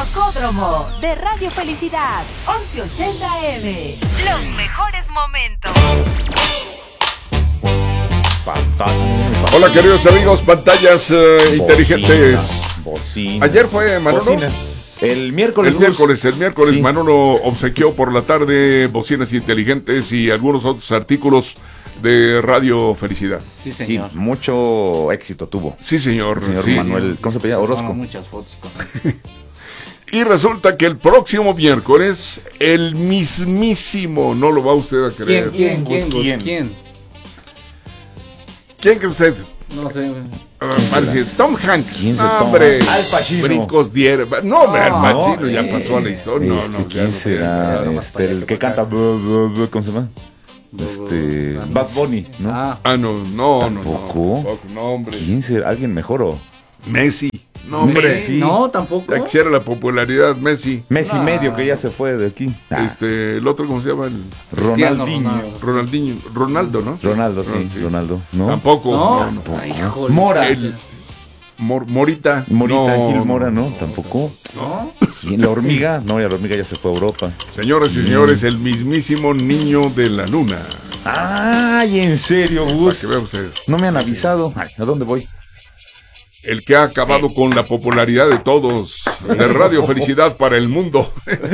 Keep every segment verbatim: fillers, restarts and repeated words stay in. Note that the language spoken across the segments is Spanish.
Rocódromo de Radio Felicidad, once ochenta eme. Los mejores momentos. Hola queridos amigos, pantallas uh, Bocina, inteligentes. Bocina. Ayer fue Manolo. Bocina. El miércoles. El miércoles, el miércoles Sí. Manolo obsequió por la tarde bocinas inteligentes y algunos otros artículos de Radio Felicidad. Sí, Sí, señor. mucho éxito tuvo. Sí, señor. El señor sí. Manuel, ¿cómo se llama? Orozco. Tomaron muchas fotos con él. Y resulta que el próximo miércoles, el mismísimo, no lo va usted a ¿Quién, creer. quién, quién, ¿Quién? quién? ¿Quién? ¿Quién cree usted? No sé. Ah, va a decir, Tom Hanks. ¿Quién es No, Tom hombre. Hanks? Al Pacino. Brincos diera. No, hombre, Al No, Pacino ya eh, pasó a la historia. No, Este, no, ya ¿quién no será? tiene- Este, el que canta. bu- bu- bu- ¿Cómo se llama? Este. Bu- bu- Bad Bunny, ¿no? Ah, Ah, no, no, no, no. ¿Tampoco? Tampoco, no, hombre. ¿Quién será? ¿Alguien mejor o? Messi. No, hombre. Messi. no, tampoco. Ya quisiera la popularidad, Messi. Messi No. medio que ya se fue de aquí. Ah, Este, el otro, ¿cómo se llama? El Cristiano Ronaldinho. Ronaldo. Ronaldinho. Ronaldo, ¿no? Ronaldo, sí, Ah, sí. Ronaldo. ¿No? Tampoco. No, No, no. Ay, híjole. Mora. El- Mor- Morita. Morita, No, Gil Mora, ¿no? Tampoco. ¿No? ¿Quién? La hormiga. No, ya la hormiga ya se fue a Europa. Señoras y señores, el mismísimo niño de la luna. Ay, en serio, Para Gus. que vea usted. No me han avisado. Ay, ¿a dónde voy? El que ha acabado con la popularidad de todos. De Radio Felicidad para el mundo.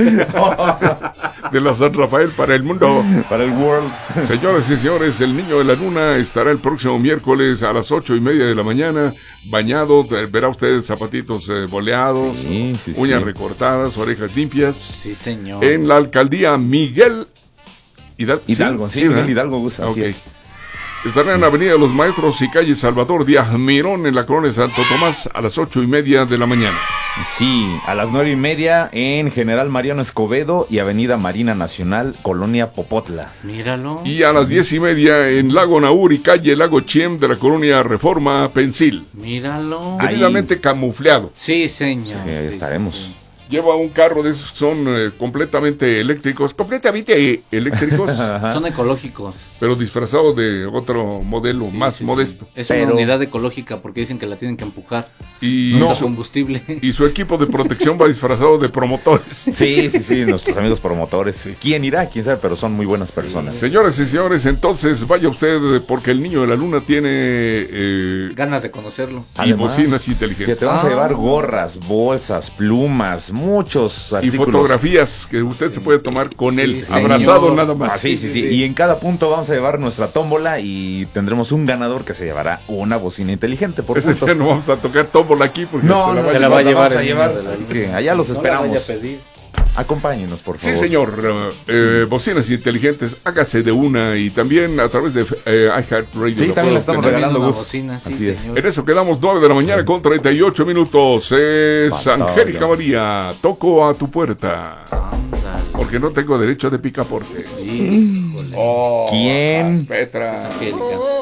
De la San Rafael para el mundo. Para el World. Señores y señores, el niño de la luna estará el próximo miércoles a las ocho y media de la mañana, bañado, eh, verá usted zapatitos eh, boleados, Sí, sí, uñas sí. recortadas, orejas limpias, Sí, señor. en la alcaldía Miguel Hidalgo. Hidalgo, sí, ¿verdad? Miguel Hidalgo, Gus, así Ok. es. Estará en Avenida de los Maestros y calle Salvador Díaz Mirón en la colonia Santo Tomás a las ocho y media de la mañana. Sí, a las nueve y media en General Mariano Escobedo y Avenida Marina Nacional, Colonia Popotla. Míralo. Y a las diez y media en Lago Naur y calle Lago Chiem de la colonia Reforma, Pensil. Míralo. Ahí. Debidamente camufleado. Sí, señor. Sí, ahí Sí, estaremos. sí, sí. Lleva un carro de esos que son eh, completamente eléctricos, completamente eh, eléctricos, Son ecológicos. pero disfrazados de otro modelo Sí, más sí, sí. modesto. Es Pero- una unidad ecológica porque dicen que la tienen que empujar. Y, No, su, combustible. y su equipo de protección va disfrazado de promotores. Sí, sí, sí, nuestros amigos promotores. ¿Quién irá? ¿Quién sabe? Pero son muy buenas personas. Señores y señores, entonces vaya usted porque el niño de la luna tiene eh, Ganas de conocerlo. y Además, bocinas Que inteligentes. te vamos a Ah. llevar gorras, bolsas, plumas, muchos Y artículos. fotografías que usted se puede tomar con él, señor. abrazado nada más. Ah, sí, sí, sí. Y en cada punto vamos a llevar nuestra tómbola y tendremos un ganador que se llevará una bocina inteligente por Ese punto. día no vamos a tocar tómbola aquí porque No, se la no, va se a la llevar. va a llevar vamos a el llevar. niño de la Así luna. que allá los No la esperamos. vaya a pedir. Acompáñenos, por favor. Sí, señor. Eh, bocinas inteligentes, hágase de una y también a través de eh, iHeartRadio. Sí, lo también puede la estamos obtener. regalando, una Gus. bocina, sí, Así es. señor. En eso quedamos nueve de la mañana con treinta y ocho minutos. Es Pantalla. Angélica María, toco a tu puerta. Ándale. Porque no tengo derecho de picaporte. Híjole. Oh, ¿Quién? Petra. Angélica.